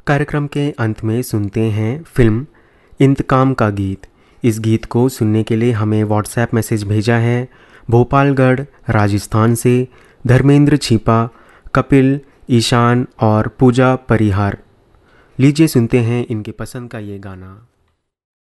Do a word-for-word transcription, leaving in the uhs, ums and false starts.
कार्यक्रम के अंत में सुनते हैं फिल्म इंतकाम का गीत। इस गीत को सुनने के लिए हमें व्हाट्सएप मैसेज भेजा है भोपालगढ़ राजस्थान से धर्मेंद्र छिपा, कपिल, ईशान और पूजा परिहार। लीजिए सुनते हैं इनके पसंद का ये गाना।